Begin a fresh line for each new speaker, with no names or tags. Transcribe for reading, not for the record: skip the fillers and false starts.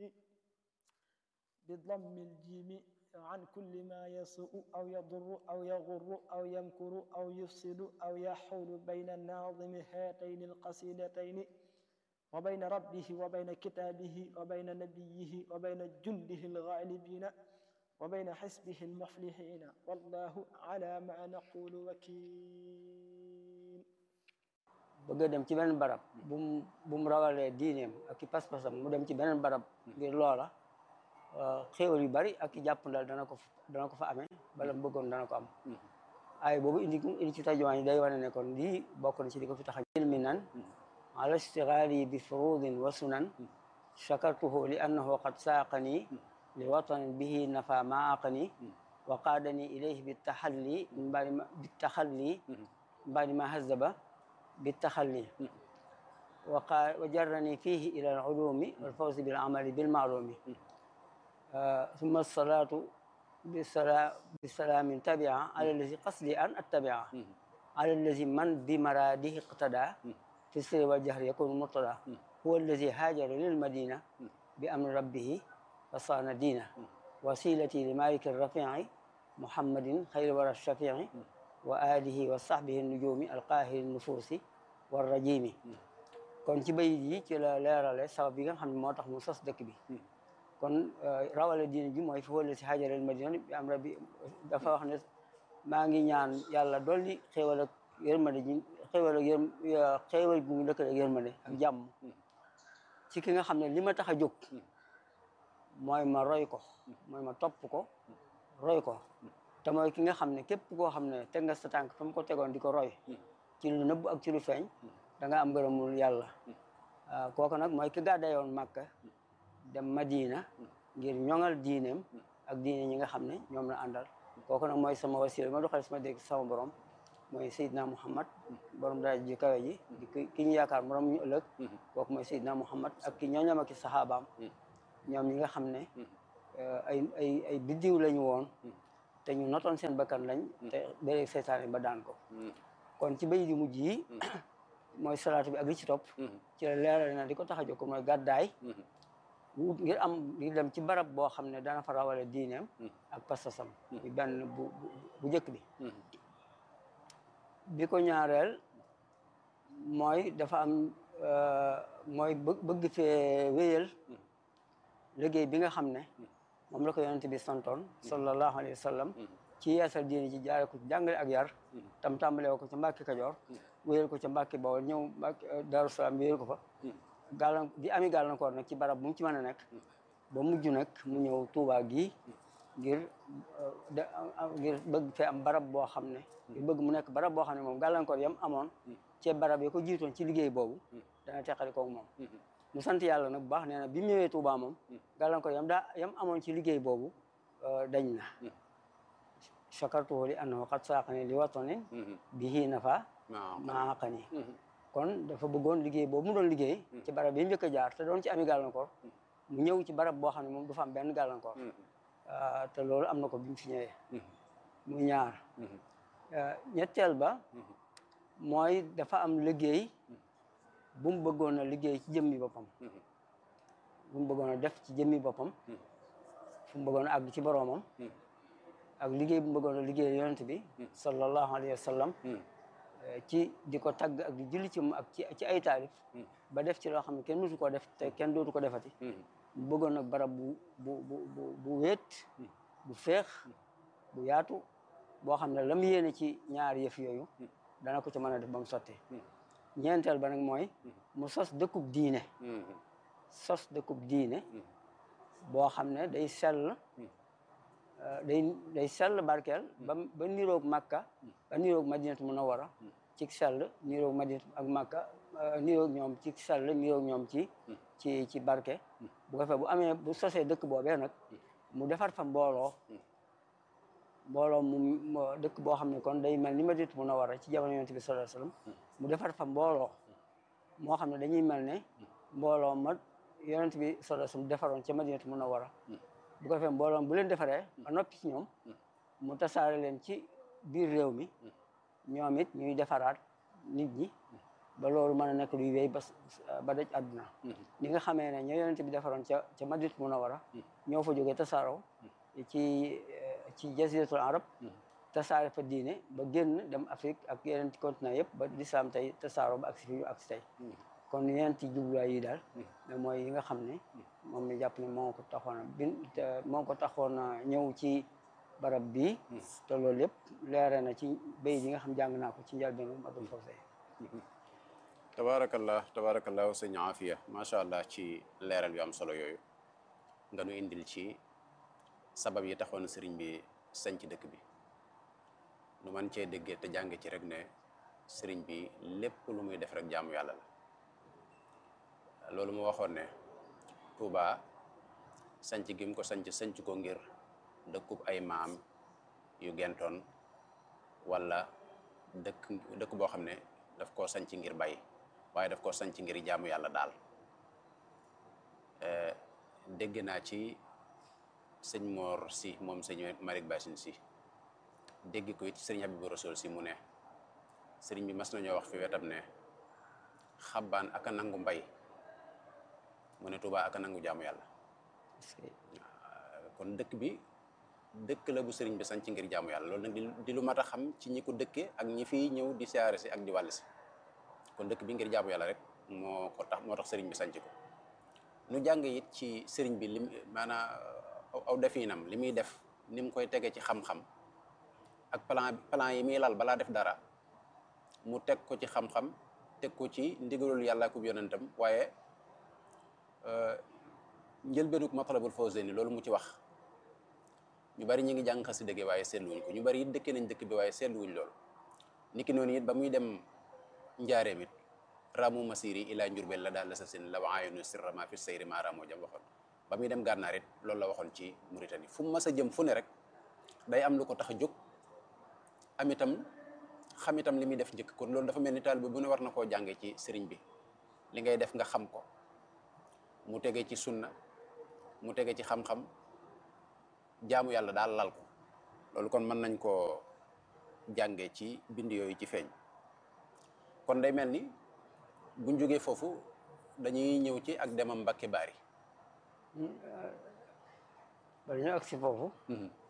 بضم الجيم عن كل ما يسوء أو يضر أو يغر أو يمكر أو يفسد أو يحول بين الناظم هاتين القصيدتين وبين ربه وبين كتابه وبين نبيه وبين جنده الغالبين وبين حزبه المفلحين والله على ما نقول وكيل.
bëgg a dem ci beneen barab bu mu rawalee diineem ak i pas-pasam mu dem ci beneen barab ngir loola xéewal yu bari ak i jàppandal dana ko fa amee bala mu bëggoon dana ko am. ay boobu indi ci tajuwaan yi day wane ne kon lii bokk na ci li ko fi tax a ilmi nan ala istigaali bi furudin wa sunan shakartuhu li annahu qad saaqani li watanin bihi nafa ma aqani wa qaadani ilayhi bitaxalli baadi ma hazaba بالتخلي وجرني فيه إلى العلوم والفوز بالعمل بالمعلوم ثم الصلاة بالسلام تبعا على الذي قصدي أن أتبعه على الذي من بمراده اقتدى في السر والجهر يكون مرتضى هو الذي هاجر للمدينة بأمر ربه فصان دينه وسيلتي لمالك الرفيع محمد خير ورى الشفيع وآله وصحبه النجوم القاهر النفوس والرجيم. kon ci bayit yi ci la leerale sabab bi nga xam ne moo tax mu sos dëkk bi kon rawale diine ji mooy fi wala si hajaral madina bi am rabbi dafa wax ne maa ngi ñaan yàlla dolli xéewal ak yërmande ji xéewal gu mu dëkkale ak yërmande ak jàmm ci ki nga xam ne li ma tax a jóg mooy ma roy ko mooy ma topp ko roy ko te mooy ki nga xam ne képp koo xam ne teg nga sa tànk fa mu ko tegoon di ko roy ci lu nëbb ak ci lu feeñ da nga am ngërëmul yàlla kooku nag mooy ki gàddayoon Makka dem Madina ngir ñoŋal diineem ak diine ñi nga xam ne ñoom la àndal kooku nag mooy sama wasila ma doxale sama dégg sama borom mooy Seydina Muhammad borom daraja ji kawe ji di ki ñu yaakaar borom ñu ëllëg kooku mooy Seydina Muhammad ak ki ñooñam ak ki saxaabaam ñoom ñi nga xam ne ay biddiw lañu woon te ñu notoon seen bakkan lañ te béréeg seytaane ba daan ko kon ci bay di mujj yi mooy salaatu bi ak li ci topp ci la leeral na di ko tax a jóg mooy gàddaay ngir dem ci barab boo xam ne dana fa rawale diineem ak pastasam bi benn bu njëkk bi bi ko ñaareel mooy dafa am mooy bëgg fee wéyal liggéey bi nga xam ne moom la ko yonent bi santoon sallallahu alayhi wa sallam ci yeesal diine ji jaare ko ci jàngale ak yar tam tàmbalee ko ca Mbàkke Kajoor wéyal ko ca Mbàkke Bawol ñëw Mbàkke Daaru Salaam wéyal ko fa di ami gàllankoor nag ci barab bu mu ci mën a nekk ba mujj nag mu ñëw Tuubaa gii ngir bëgg fee am barab boo xam ne ngir bëgg mu nekk barab boo xam ne moom gàllankoor yam amoon ci barab yi ko jiitoon ci liggéey boobu dana teqali koog moom mu sant yàlla nag bu baax nee na bi mu ñëwee Tuubaa moom gàllankoor yam amoon ci liggéey boobu dañ na chakartuhu li annahu qad saaqani li watanin bihi nafa maaqani kon dafa bëggoon liggéey boobu mu doon liggéey ci barab yi njëkk a jaar te doon ci ami gàllankoor mu ñëw ci barab boo xam ne moom du fa am benn gàllankoor te loolu am na ko bi mu fi ñëwee mu ñaar ñetteel ba mooy dafa am liggéey bu mu bëggoon a liggéey ci jëmmi boppam bu mu bëggoon a def ci jëmmi boppam fu mu bëggoon a àgg ci boroomam ak liggéey bu mu bëggoon a liggéey yonent bi sallallahu alayhi wa sallam ci di ko tagg ak di julli ci moom ak ci ay taalif ba def ci loo xam ne kenn mësu koo def te kenn dootu ko defati mu bëggoon nag barab bu wéet bu féex bu yaatu boo xam ne la mu yéene ci ñaar yëf yooyu dana ko ci mën a def ba mu sotti ñeenteel ba nag mooy mu sos dëkkub diine boo xam ne day sell day sell barkeel ba niroog Makka ba niroog Madinatu Munawwara ci sell niroog Madinatu ak Makka niroog ñoom ci sell niroog ñoom ci barke bu ko fee bu sosee dëkk boobee nag mu defar fa mbooloo mu dëkk boo xam ne kon day mel ni Madinatu Munawwara ci jamono Yonent bi sallallahu alayhi wasallam mu defar fa mbooloo moo xam ne dañuy mel ne mbooloo ma Yonent bi sallallahu alayhi wasallam defaroon ca Madinatu Munawwara bu ko fee mbooloom bu leen defaree ba noppi ci ñoom mu tasaare leen ci biir réew mi ñoom it ñuy defaraat nit ñi ba loolu mën a nekk luy wéy ba daj àdduna ni nga xamee ne ñoo yonent bi defaroon ca Madinatu Munawwara ñoo fa jógee tasaaroo ci jasiratul arab tasaare fa diine ba génn dem Afrique ak yeneen continent yëpp ba lislaam tey tasaaroo ba agsi fi ñu agsi tey kon yeneen ci jubluwaay yi daal mooy yi nga xam ne moom la jàpp ne moo ko taxoon a ñëw ci barab bi te loolu lépp leere na ci bay yi nga xam jàng naa ko ci njëlbéenu Matlabul Fawzayni
tabaarakallah sëñ Afia macha allah ci leeral yu am solo yooyu nga nu indil ci sabab yi taxoon sëriñ bi sañ ci dëkk bi nu man cee déggee te jànge ci rek ne sëriñ bi lépp lu muy def rek jaamu yàlla la loolu mu waxoon ne Touba sanc gi mu ko sanc ko ngir dëkkub ay maam yu gentoon wala dëkk boo xam ne daf koo sanc ngir bay waaye daf koo sanc ngir jaamu yàlla daal dégg naa ci sëñ Mor si moom sëñ Malick Bassine si dégg ko it sëriñ Habibou Rassoul si mu ne sëriñ bi mas nañoo wax fi wetam ne xabbaan aka nangu mbay mu ne Touba aka nangu jaamu yàlla kon dëkk bi dëkk la bu sëriñ bi sanc ngir jaamu yàlla loolu nag di lu mat a xam ci ñi ko dëkke ak ñi fiy ñëw di siyaare si ak di wàll si kon dëkk bi ngir jaamu yàlla rek moo tax sëriñ bi sanc ko nu jàng it ci sëriñ bi lim maanaam aw defiinam li muy def ni mu koy tege ci xam-xam ak plan yi muy lal balaa def dara mu teg ko ci xam-xam teg ko ci ndigalul yàlla ak yonentam waaye njëlbeenug Matlabul Fawzayni loolu mu ci wax ñu bari ñi ngi jàng xasida gi waaye seetluwuñ ko ñu bari it dëkkee nañ dëkk bi waaye seetluwuñ loolu niki noonu it ba muy dem njaareem it ramu masiri ila njurbel la daal la sa sin la waayonu sirra ma fi sayri ma ramoo jam waxoon ba muy dem gànnaar it loolu la waxoon ci Mauritanie fu mu mas a jëm fu ne rek day am lu ko tax a jóg am itam xam itam li muy def njëkk kon loolu dafa mel ni taalibe bu ne war na koo jànge ci sëriñ bi li ngay def nga xam ko mu tege ci sunna mu tege ci xam-xam jaamu yàlla daal lal ko loolu kon mën nañ koo jànge ci bind yooyu ci feeñ kon day mel ni buñ jógee foofu dañuy ñëw ci ak demam Mbàkke Baari
bari ñu agsi foofu